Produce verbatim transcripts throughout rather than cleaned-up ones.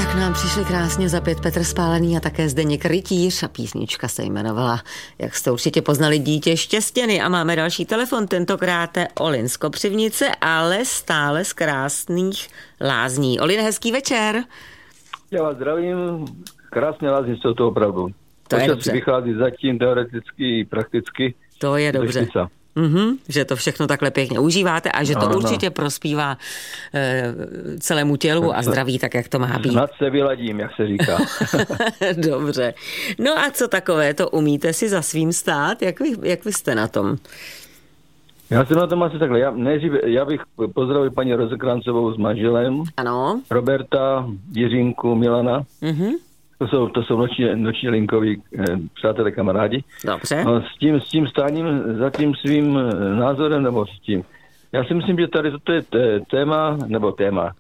Tak nám přišli krásně za pět Petr Spálený a také Zdeněk Rytíř a písnička se jmenovala, jak jste určitě poznali, Dítě štěstěny. A máme další telefon, tentokrát Olin z Kopřivnice, ale stále z krásných Lázní. Olin, hezký večer. Já vás zdravím, krásně Lázní jsou to opravdu. To je Počas dobře. vychází zatím teoreticky i prakticky. To je dobře. Mm-hmm, že to všechno takhle pěkně užíváte a že to ano, určitě no. prospívá e, celému tělu a zdraví, tak jak to má být. Snad se vyladím, jak se říká. Dobře. No a co takové, to umíte si za svým stát? Jak vy, jak vy jste na tom? Já jsem na tom asi takhle. Já, nejdřív, já bych pozdravil paní Rozekrancovou s manželem. Ano. Roberta, Jiřinku, Milana. Mhm. To jsou, to jsou noční, noční linkoví eh, přátelé, kamarádi. Dobře. No, s, tím, s tím stáním, za tím svým názorem, nebo s tím. Já si myslím, že tady toto je téma, nebo téma.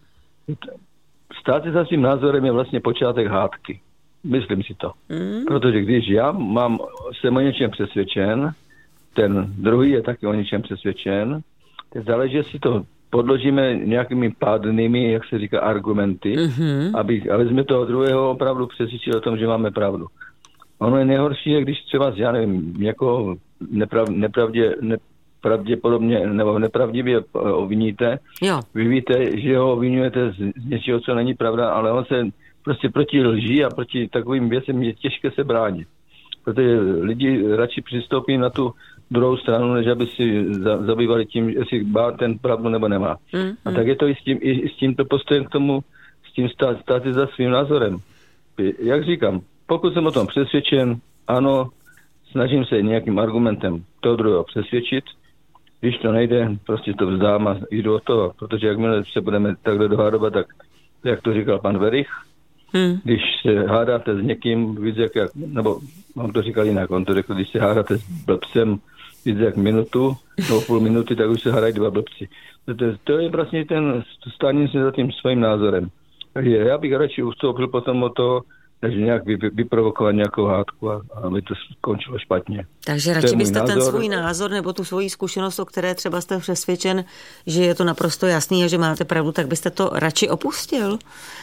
Stát si za svým názorem je vlastně počátek hádky. Myslím si to. Mm. Protože když já mám, jsem o něčem přesvědčen, ten druhý je taky o něčem přesvědčen, tak záleží, jestli to podložíme nějakými pádnými, jak se říká, argumenty, mm-hmm. aby, aby jsme toho druhého opravdu přesvědčili o tom, že máme pravdu. Ono je nejhorší, když třeba, já nevím, jako neprav, nepravdě, nepravděpodobně nebo nepravdivě obviníte. Jo. Vy víte, že ho obvinujete z, z něčeho, co není pravda, ale on se prostě proti lži a proti takovým věcem je těžké se bránit. Protože lidi radši přistoupí na tu druhou stranu, než aby si za, zabývali tím, jestli má ten pravdu nebo nemá. Mm, mm. A tak je to i s, tím, i, i s tímto postojem k tomu, s tím stát, stát za svým názorem. Jak říkám, pokud jsem o tom přesvědčen, ano, snažím se nějakým argumentem toho druhého přesvědčit. Když to nejde, prostě to vzdám a jdu od toho, protože jakmile se budeme takhle dohádovat, tak jak to říkal pan Verich, Hmm. Když se hádáte s někým víc jak, jak, nebo on to říkal jinak, on to řekl, když se hádáte s blbcem víc jak minutu, nebo půl minuty, tak už se hádají dva blbci. To, to je vlastně ten stáním se za tím svým názorem. Takže já bych radši ustoupil potom o to, než nějak vy, vyprovokovat nějakou hádku a aby to skončilo špatně. Takže radši byste názor. ten svůj názor nebo tu svoji zkušenost, o které třeba jste přesvědčen, že je to naprosto jasný a že máte pravdu, tak byste to radši opustil?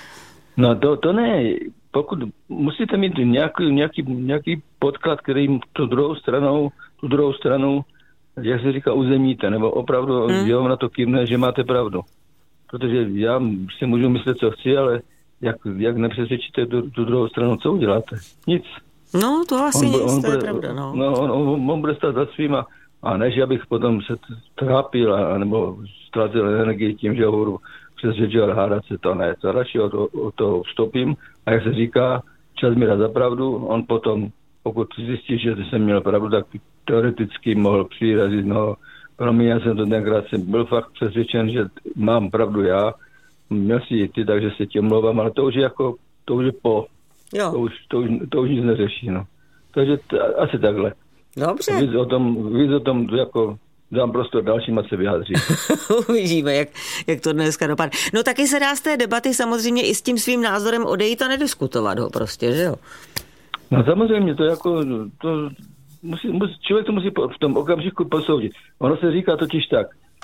No to, to ne. Pokud musíte mít nějaký, nějaký, nějaký podklad, který tu druhou stranou, tu druhou stranu, jak se říká, uzemíte, nebo opravdu hmm. že vám na to kývne, že máte pravdu. Protože já si můžu myslet, co chci, ale jak, jak nepřesvědčíte tu, tu druhou stranu, co uděláte? Nic. No, to asi on, nic, on to je bude, pravda, no. no on, on, on bude stát za svýma a než abych potom se trápil a, nebo ztrácel energii tím, že ho budu přesvědčil, hádat se to ne. To radši od, od toho vstoupím a jak se říká, čas mi dá za pravdu, on potom, pokud zjistí, že jsem měl pravdu, tak teoreticky mohl přijít a říct, no, pro mě já jsem to tenkrát jsem byl fakt přesvědčen, že mám pravdu já, měl si i ty, takže se tě mluvám, ale to už je jako, to už je po, jo. To, už, to, už, to už nic neřeší, no. Takže t- asi takhle. Dobře. Víc o tom, víc o tom jako dám prostor dalším a se vyjádří. Uvidíme, jak, jak to dneska dopadne. No taky se dá z té debaty samozřejmě i s tím svým názorem odejít a nediskutovat ho prostě, že jo? No samozřejmě, to jako, to musí, musí, člověk to musí v tom okamžiku posoudit. Ono se říká totiž tak,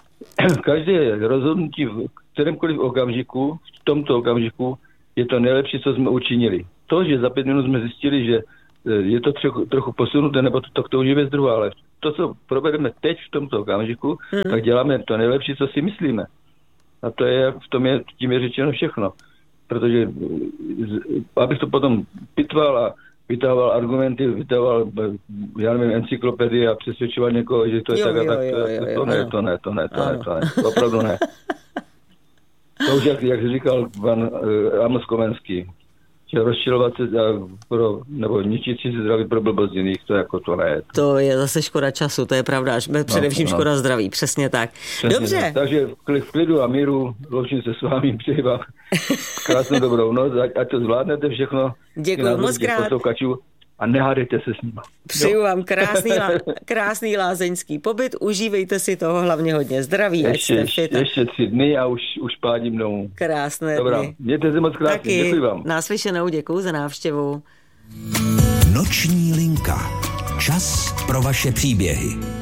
každé rozhodnutí v kterémkoliv okamžiku, v tomto okamžiku, je to nejlepší, co jsme učinili. To, že za pět minut jsme zjistili, že je to trochu, trochu posunuté, nebo to, to, to už je věc druhá, ale to, co provedeme teď v tomto okamžiku, hmm. tak děláme to nejlepší, co si myslíme. A to je, v tom je, tím je řečeno všechno. Protože abych to potom pitval a vytahoval argumenty, vytahoval, já nevím, encyklopedii a přesvědčoval někoho, že to je jo, tak a jo, tak, jo, to, jo, to, jo, to, ne, to ne, to ne, to ne, to ne, to opravdu ne. To už, jak, jak říkal pan uh, Amos Komenský, že rozčilovat se pro, nebo ničit si zdraví pro blbost jiných, to jako to ne. To je zase škoda času, to je pravda, až především no, no. škoda zdraví, přesně tak. Přesně Dobře. Tak. Takže v klidu a míru loučím se s vámi, přeji vám krásnou dobrou noc, ať, ať to zvládnete všechno. Děkuji moc krát. A nehádejte se s nima. Přeju vám krásný, krásný lázeňský pobyt, užívejte si toho hlavně hodně zdraví. Ještě, ať jste fit. ještě tři dny a už, už pádím domů. Krásné Dobrá, dny. mějte se moc krásně, Taky. Děkuji vám. Naslyšenou, děkuji za návštěvu. Noční linka. Čas pro vaše příběhy.